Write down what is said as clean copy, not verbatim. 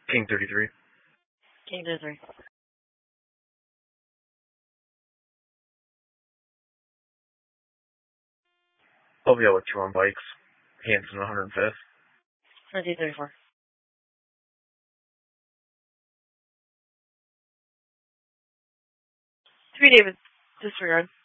King 33. King 33. OVL with 2 on bikes. Hanson 105th. 1934. 3 David. Disregard.